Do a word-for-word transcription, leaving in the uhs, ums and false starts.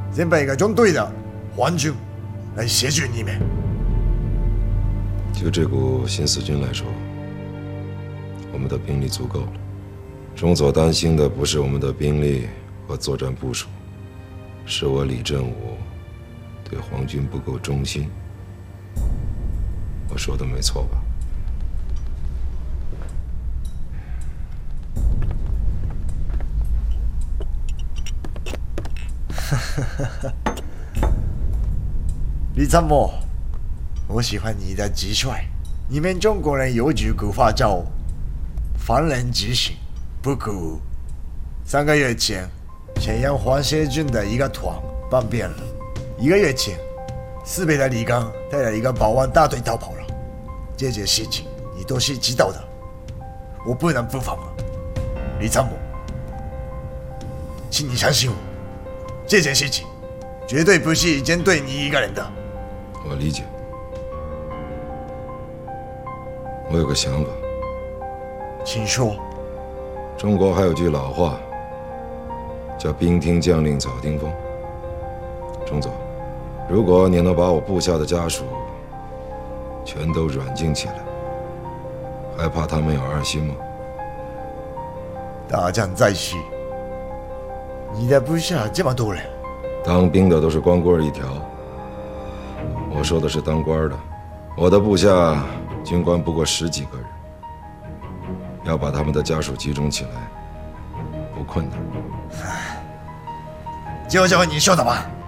先派一个中队的皇军来协助你们。 就这股新四军来说，我们的兵力足够了。中佐担心的不是我们的兵力和作战部署，是我李振武对皇军不够忠心。我说的没错吧？ 李参谋，我喜欢你的直率。你们中国人有句古话叫“防人之心不可无”。三个月前，咸阳皇协军的一个团叛变了；一个月前，四北的李刚带了一个保安大队逃跑了。这件事情你都是知道的，我不能不防啊，李参谋，请你相信我，这件事情绝对不是针对你一个人的。 我理解。我有个想法。 请说。 中国还有句老话，叫兵听将令草听风。钟佐，如果你能把我部下的家属全都软禁起来，还怕他们有二心吗？ 大将在世，你的部下这么多人， 当兵的都是光棍一条。我说的是当官的，我的部下军官不过十几个人，要把他们的家属集中起来不困难。 就照你说的吧。